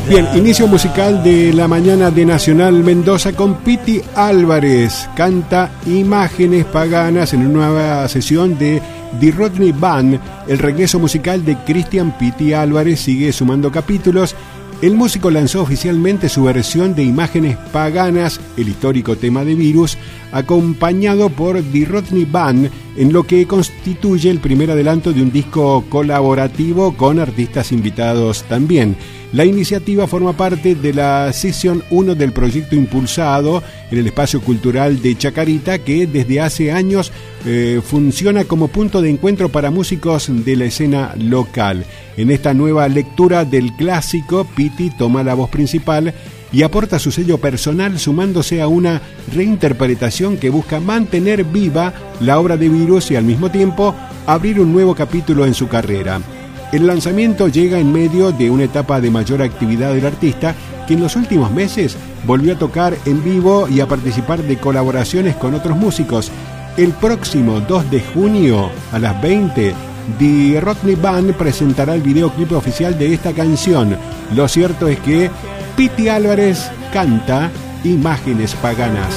Bien, inicio musical de la mañana de Nacional Mendoza con Piti Álvarez. Canta Imágenes Paganas en una nueva sesión de The Rodney Band. El regreso musical de Cristian Piti Álvarez sigue sumando capítulos. El músico lanzó oficialmente su versión de Imágenes Paganas, el histórico tema de Virus, acompañado por The Rodney Band, en lo que constituye el primer adelanto de un disco colaborativo con artistas invitados también. La iniciativa forma parte de la Sesión 1 del proyecto impulsado en el Espacio Cultural de Chacarita, que desde hace años funciona como punto de encuentro para músicos de la escena local. En esta nueva lectura del clásico, Piti toma la voz principal y aporta su sello personal, sumándose a una reinterpretación que busca mantener viva la obra de Virus y al mismo tiempo abrir un nuevo capítulo en su carrera. El lanzamiento llega en medio de una etapa de mayor actividad del artista, que en los últimos meses volvió a tocar en vivo y a participar de colaboraciones con otros músicos. El próximo 2 de junio a las 20, The Rodney Band presentará el videoclip oficial de esta canción. Lo cierto es que Piti Álvarez canta Imágenes Paganas.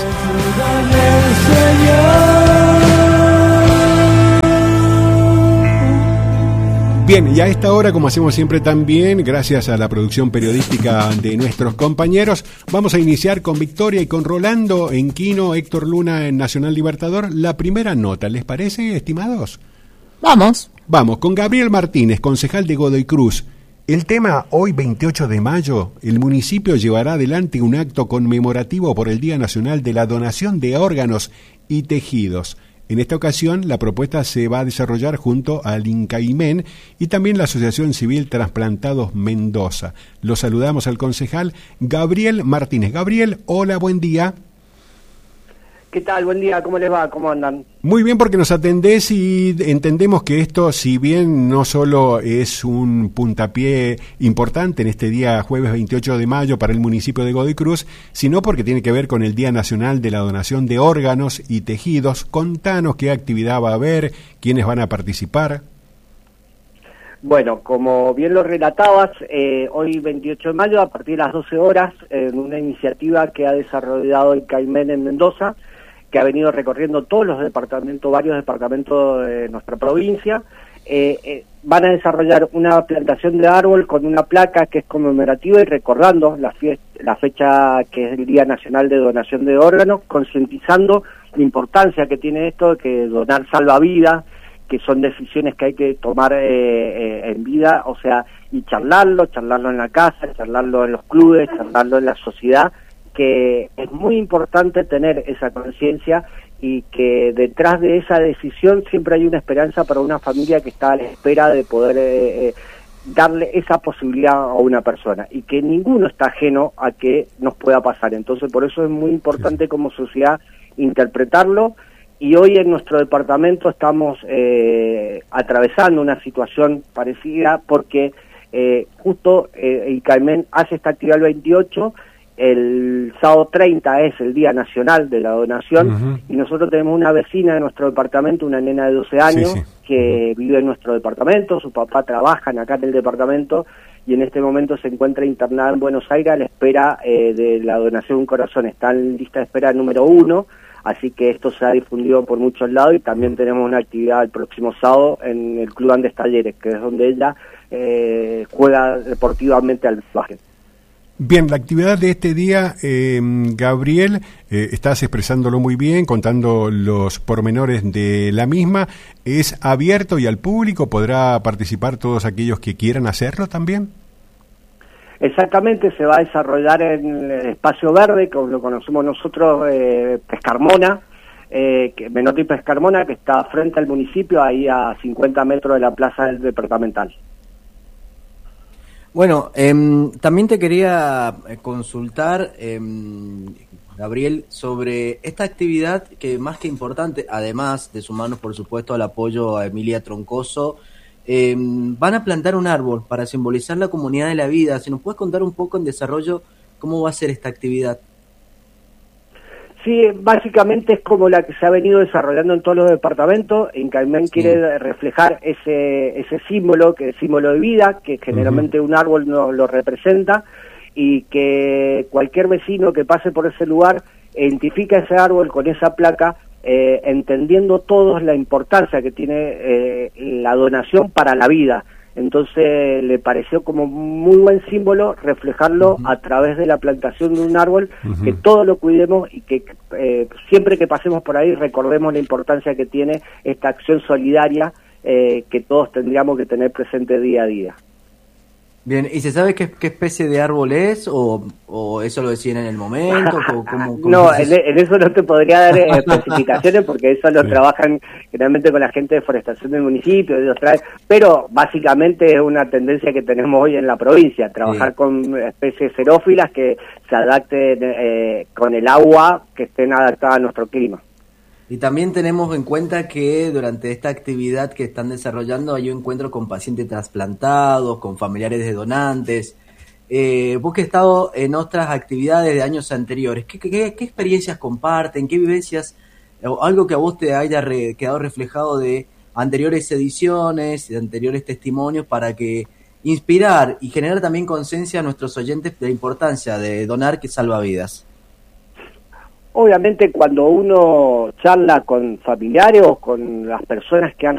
Bien, y a esta hora, como hacemos siempre también, gracias a la producción periodística de nuestros compañeros, vamos a iniciar con Victoria y con Rolando en Quino, Héctor Luna en Nacional Libertador, la primera nota. ¿Les parece, estimados? Vamos. Vamos, con Gabriel Martínez, concejal de Godoy Cruz. El tema, hoy 28 de mayo, el municipio llevará adelante un acto conmemorativo por el Día Nacional de la Donación de Órganos y Tejidos. En esta ocasión, la propuesta se va a desarrollar junto al INCAIMEN y también la Asociación Civil Trasplantados Mendoza. Lo saludamos al concejal Gabriel Martínez. Gabriel, hola, buen día. ¿Qué tal? Buen día, ¿cómo les va? ¿Cómo andan? Muy bien, porque nos atendés y entendemos que esto, si bien no solo es un puntapié importante en este día jueves 28 de mayo para el municipio de Godoy Cruz, sino porque tiene que ver con el Día Nacional de la Donación de Órganos y Tejidos. Contanos qué actividad va a haber, quiénes van a participar. Bueno, como bien lo relatabas, hoy 28 de mayo, a partir de las 12 horas, en una iniciativa que ha desarrollado el CAIMEN en Mendoza, que ha venido recorriendo todos los departamentos, varios departamentos de nuestra provincia, van a desarrollar una plantación de árbol con una placa que es conmemorativa y recordando la fecha que es el Día Nacional de Donación de Órganos, concientizando la importancia que tiene esto, que donar salva vidas, que son decisiones que hay que tomar en vida, o sea, y charlarlo en la casa, charlarlo en los clubes, charlarlo en la sociedad, que es muy importante tener esa conciencia y que detrás de esa decisión siempre hay una esperanza para una familia que está a la espera de poder darle esa posibilidad a una persona y que ninguno está ajeno a que nos pueda pasar. Entonces, por eso es muy importante como sociedad interpretarlo. Y hoy en nuestro departamento estamos atravesando una situación parecida porque justo el CAIMEN hace esta actividad el 28, el sábado 30 es el Día Nacional de la Donación, y nosotros tenemos una vecina de nuestro departamento, una nena de 12 años, que vive en nuestro departamento, su papá trabaja acá en el departamento y en este momento se encuentra internada en Buenos Aires a la espera de la donación de un corazón. Está en lista de espera número 1. Así que esto se ha difundido por muchos lados y también tenemos una actividad el próximo sábado en el Club Andes Talleres, que es donde ella juega deportivamente al básquet. Bien, la actividad de este día, Gabriel, estás expresándolo muy bien, contando los pormenores de la misma. ¿Es abierto y al público? ¿Podrá participar todos aquellos que quieran hacerlo también? Exactamente, se va a desarrollar en el espacio verde, como lo conocemos nosotros, Pescarmona, Menotti Pescarmona, que está frente al municipio, ahí a 50 metros de la plaza del departamental. Bueno, también te quería consultar, Gabriel, sobre esta actividad que más que importante, además de sumarnos por supuesto al apoyo a Emilia Troncoso, van a plantar un árbol para simbolizar la comunidad de la vida. Si nos puedes contar un poco en desarrollo cómo va a ser esta actividad. Sí, básicamente es como la que se ha venido desarrollando en todos los departamentos. En CAIMEN quiere reflejar ese símbolo, que es símbolo de vida, que generalmente un árbol no lo representa, y que cualquier vecino que pase por ese lugar identifica ese árbol con esa placa, entendiendo todos la importancia que tiene la donación para la vida. Entonces le pareció como muy buen símbolo reflejarlo a través de la plantación de un árbol, que todos lo cuidemos y que siempre que pasemos por ahí recordemos la importancia que tiene esta acción solidaria que todos tendríamos que tener presente día a día. Bien, ¿y se sabe qué especie de árbol es o eso lo deciden en el momento? ¿Cómo no, en eso no te podría dar especificaciones porque eso lo trabajan generalmente con la gente de forestación del municipio, pero básicamente es una tendencia que tenemos hoy en la provincia, trabajar con especies xerófilas que se adapten con el agua, que estén adaptadas a nuestro clima. Y también tenemos en cuenta que durante esta actividad que están desarrollando hay un encuentro con pacientes trasplantados, con familiares de donantes. Vos que has estado en otras actividades de años anteriores, ¿qué experiencias comparten? ¿Qué vivencias? Algo que a vos te haya quedado reflejado de anteriores ediciones, de anteriores testimonios, para que inspirar y generar también conciencia a nuestros oyentes de la importancia de donar, que salva vidas. Obviamente cuando uno charla con familiares o con las personas que han